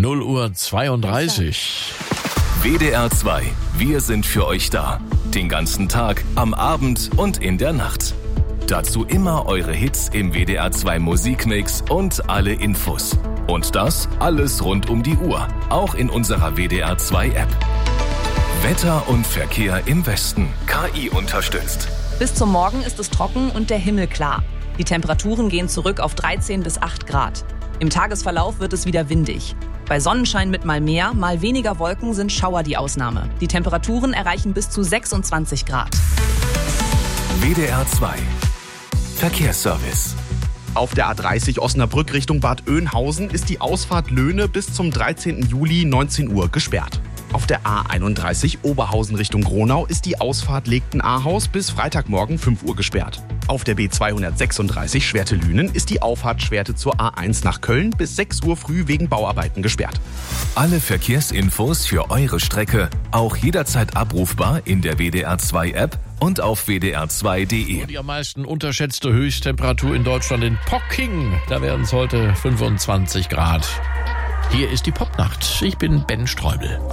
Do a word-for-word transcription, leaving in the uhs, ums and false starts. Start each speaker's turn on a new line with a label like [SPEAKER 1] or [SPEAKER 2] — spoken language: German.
[SPEAKER 1] null Uhr zweiunddreißig.
[SPEAKER 2] W D R zwei. Wir sind für euch da. Den ganzen Tag, am Abend und in der Nacht. Dazu immer eure Hits im W D R zwei Musikmix und alle Infos. Und das alles rund um die Uhr. Auch in unserer W D R zwei App. Wetter und Verkehr im Westen. K I unterstützt.
[SPEAKER 3] Bis zum Morgen ist es trocken und der Himmel klar. Die Temperaturen gehen zurück auf dreizehn bis acht Grad. Im Tagesverlauf wird es wieder windig. Bei Sonnenschein mit mal mehr, mal weniger Wolken sind Schauer die Ausnahme. Die Temperaturen erreichen bis zu sechsundzwanzig Grad.
[SPEAKER 2] W D R zwei. Verkehrsservice.
[SPEAKER 4] Auf der A dreißig Osnabrück Richtung Bad Oeynhausen ist die Ausfahrt Löhne bis zum dreizehnten Juli neunzehn Uhr gesperrt. Auf der A einunddreißig Oberhausen Richtung Gronau ist die Ausfahrt Legten-Ahaus bis Freitagmorgen fünf Uhr gesperrt. Auf der B zweihundertsechsunddreißig Schwerte-Lünen ist die Auffahrt Schwerte zur A eins nach Köln bis sechs Uhr früh wegen Bauarbeiten gesperrt.
[SPEAKER 2] Alle Verkehrsinfos für eure Strecke auch jederzeit abrufbar in der W D R zwei App und auf w d r zwei punkt d e.
[SPEAKER 1] Die am meisten unterschätzte Höchsttemperatur in Deutschland in Pocking. Da werden es heute fünfundzwanzig Grad. Hier ist die Popnacht. Ich bin Ben Streubel.